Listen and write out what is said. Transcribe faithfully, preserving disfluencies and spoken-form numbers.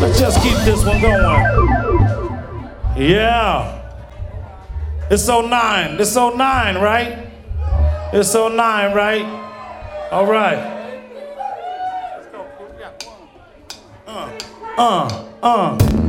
Let's just keep this one going. Yeah. It's oh nine. It's oh nine, right? It's oh nine, right? All right. Uh, uh, uh.